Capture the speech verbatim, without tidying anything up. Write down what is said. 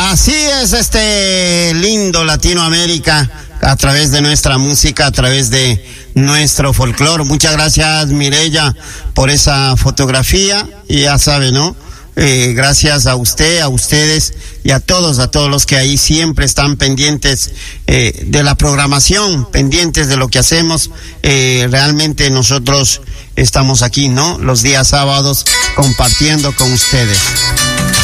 Así es, este lindo Latinoamérica, a través de nuestra música, a través de nuestro folclore. Muchas gracias, Mireya, por esa fotografía. Y ya sabe, ¿no? Eh, gracias a usted, a ustedes y a todos, a todos los que ahí siempre están pendientes eh, de la programación, pendientes de lo que hacemos. Eh, realmente nosotros estamos aquí, ¿no? Los días sábados compartiendo con ustedes.